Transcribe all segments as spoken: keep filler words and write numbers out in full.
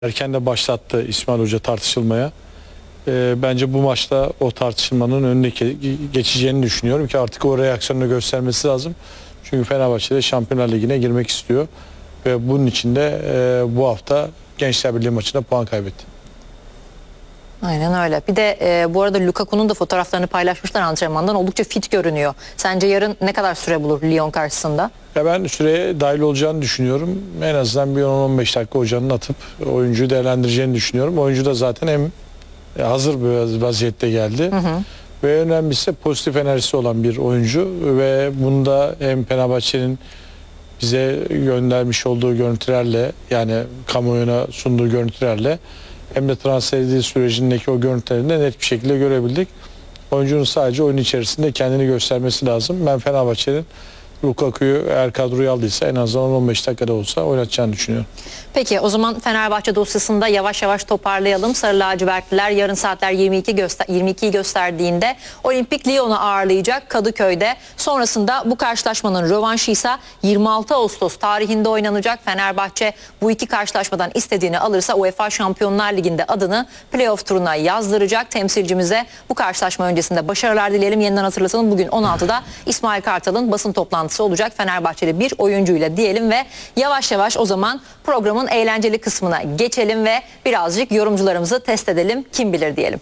Erken de başlattı İsmail Hoca tartışılmaya. E, bence bu maçta o tartışılmanın önüne geçeceğini düşünüyorum ki artık o reaksiyonu göstermesi lazım. Çünkü Fenerbahçe'de Şampiyonlar Ligi'ne girmek istiyor. Ve bunun için de e, bu hafta Gençler Birliği maçında puan kaybetti. Aynen öyle. Bir de e, bu arada Lukaku'nun da fotoğraflarını paylaşmışlar antrenmandan. Oldukça fit görünüyor. Sence yarın ne kadar süre bulur Lyon karşısında? Ya ben süreye dahil olacağını düşünüyorum. En azından bir on on beş dakika hocanın atıp oyuncuyu değerlendireceğini düşünüyorum. Oyuncu da zaten hem hazır bir vaziyette geldi. Hı hı. Ve önemlisi pozitif enerjisi olan bir oyuncu ve bunda hem Fenerbahçe'nin bize göndermiş olduğu görüntülerle, yani kamuoyuna sunduğu görüntülerle, hem de transfer edildiği sürecindeki o görüntülerinde net bir şekilde görebildik. Oyuncunun sadece oyun içerisinde kendini göstermesi lazım. Ben Fenerbahçe'nin Lukaku'yu eğer kadroya aldıysa en azından on on beş dakikada olsa oynatacağını düşünüyorum. Peki o zaman Fenerbahçe dosyasında yavaş yavaş toparlayalım. Sarı lacivertliler yarın saatler yirmi iki göster yirmi ikiyi gösterdiğinde Olimpik Lyon'u ağırlayacak Kadıköy'de. Sonrasında bu karşılaşmanın rövanşı ise yirmi altı Ağustos tarihinde oynanacak. Fenerbahçe bu iki karşılaşmadan istediğini alırsa UEFA Şampiyonlar Ligi'nde adını playoff turuna yazdıracak. Temsilcimize bu karşılaşma öncesinde başarılar dileyelim. Yeniden hatırlatalım, bugün on altıda İsmail Kartal'ın basın toplantısı olacak Fenerbahçeli bir oyuncuyla diyelim ve yavaş yavaş o zaman programın eğlenceli kısmına geçelim ve birazcık yorumcularımızı test edelim. Kim bilir diyelim.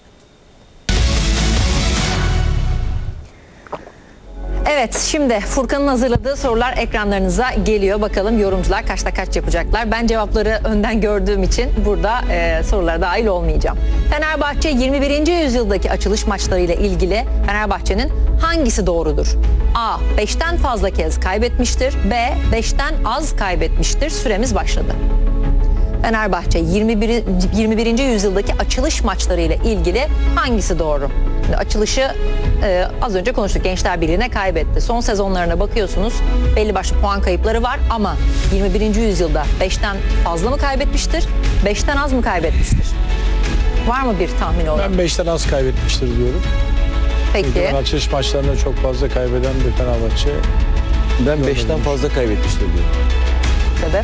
Evet, şimdi Furkan'ın hazırladığı sorular ekranlarınıza geliyor. Bakalım yorumcular kaçta kaç yapacaklar. Ben cevapları önden gördüğüm için burada e, sorulara dahil olmayacağım. Fenerbahçe yirmi birinci yüzyıldaki açılış maçlarıyla ilgili Fenerbahçe'nin hangisi doğrudur? A. beşten fazla kez kaybetmiştir. B. beşten az kaybetmiştir. Süremiz başladı. Fenerbahçe yirmi bir, yirmi birinci yüzyıldaki açılış maçlarıyla ilgili hangisi doğru? Açılışı e, az önce konuştuk. Gençler Birliği'ne kaybetti. Son sezonlarına bakıyorsunuz, belli başlı puan kayıpları var ama yirmi birinci yüzyılda beşten fazla mı kaybetmiştir? beşten az mı kaybetmiştir? Var mı bir tahmin olan? Ben beşten az kaybetmiştir diyorum. Peki. Çünkü açılış maçlarında çok fazla kaybeden bir Fenerbahçe. Ben beşten fazla kaybetmiştir diyorum. Sebep?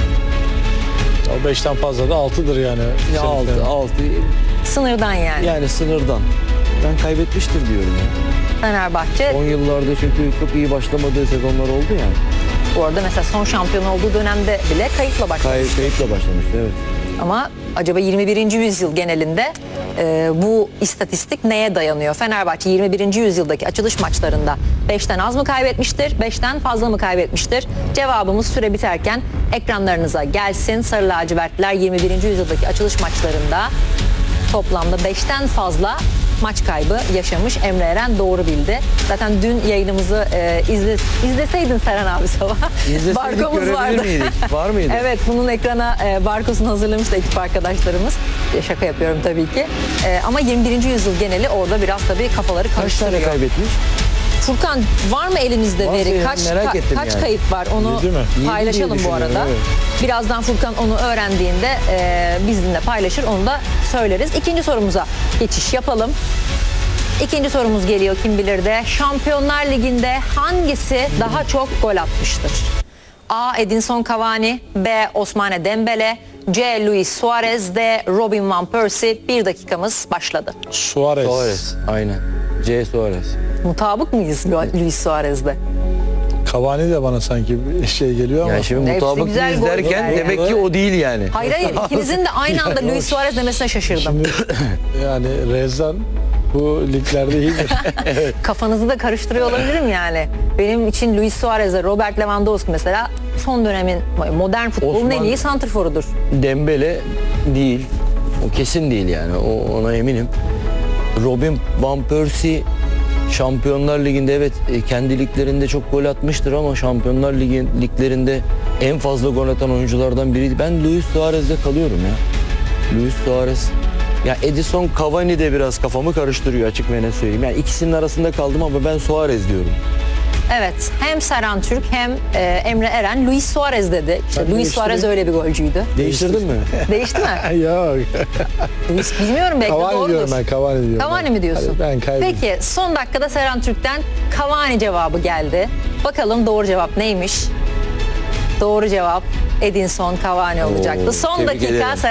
O beşten fazla da altıdır yani. Ya altı, altı. Sınırdan yani. Yani sınırdan. Ben kaybetmiştir diyorum ya. Fenerbahçe. on yıllarda çünkü çok iyi başlamadığı sezonlar oldu yani. Bu arada mesela son şampiyon olduğu dönemde bile kayıpla başlamıştı. Kay, kayıpla başlamıştı, evet. Ama acaba yirmi birinci yüzyıl genelinde e, bu istatistik neye dayanıyor? Fenerbahçe yirmi birinci yüzyıldaki açılış maçlarında beşten az mı kaybetmiştir, beşten fazla mı kaybetmiştir? Cevabımız süre biterken ekranlarınıza gelsin. Sarı lacivertliler yirmi birinci yüzyıldaki açılış maçlarında toplamda beşten fazla maç kaybı yaşamış. Emre Eren doğru bildi. Zaten dün yayınımızı e, izle, izleseydin Seren abi sabah. İzleseydik Barkomuz görebilir vardı. miydik? Var mıydı? Evet, bunun ekrana e, barkosunu hazırlamıştı ekip arkadaşlarımız. E, şaka yapıyorum tabii ki. E, ama yirmi birinci yüzyıl geneli orada biraz tabii kafaları Kaç karıştırıyor. tane kaybetmiş? Furkan, var mı elinizde Varsa veri? ya, Kaç merak ka- ettim kaç yani. kayıp var? Onu Yedi mi? paylaşalım Yedi diye bu arada. düşünüyorum, evet. Birazdan Furkan onu öğrendiğinde e, bizimle paylaşır. Onu da söyleriz. İkinci sorumuza geçiş yapalım. İkinci sorumuz geliyor kim bilir de. Şampiyonlar Ligi'nde hangisi daha çok gol atmıştır? A. Edinson Cavani, B. Ousmane Dembele, C. Luis Suarez, D. Robin van Persie. Bir dakikamız başladı. Suarez. Suarez. Aynen. C. Suarez. Mutabık mıyız Luis Suarez'de? Cavani de bana sanki bir şey geliyor ama. Yani şimdi Hepsi mutabık güzel mıyız gol derken yani. demek ki o değil yani. Hayır hayır, ikinizin de aynı anda Luis Suarez demesine şaşırdım. Şimdi yani Rezan bu liglerde iyidir. Kafanızı da karıştırıyor olabilirim yani. Benim için Luis Suarez'e Robert Lewandowski mesela son dönemin modern futbolun Osman- en iyi santrforudur. Dembele değil. O kesin değil yani. O, ona eminim. Robin van Persie Şampiyonlar Ligi'nde evet kendi liglerinde çok gol atmıştır ama Şampiyonlar Ligi liglerinde en fazla gol atan oyunculardan biriydi. Ben Luis Suarez'de kalıyorum ya. Luis Suarez. Ya Edinson Cavani de biraz kafamı karıştırıyor, açık ve net söyleyeyim. Yani ikisinin arasında kaldım ama ben Suarez diyorum. Evet, hem Serhan Türk hem e, Emre Eren Luis Suarez dedi. İşte Ben Luis Suarez değiştireyim. öyle bir golcüydü. Değiştirdin mi? Değişti mi? Yok. Luis, bilmiyorum, belki de Cavani doğrudur. diyorum ben, Cavani diyorum. Cavani mi diyorsun? Hadi ben kaybettim. Peki son dakikada Serhan Türk'ten Cavani cevabı geldi. Bakalım doğru cevap neymiş? Doğru cevap Edinson Cavani olacaktı. Oo, Son tebrik dakika ederim.